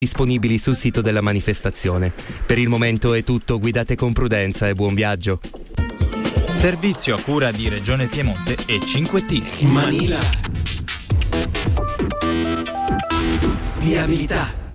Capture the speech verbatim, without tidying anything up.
disponibili sul sito della manifestazione. Per il momento è tutto, guidate con prudenza e buon viaggio. Servizio a cura di Regione Piemonte e cinque T. Manila. Viabilità.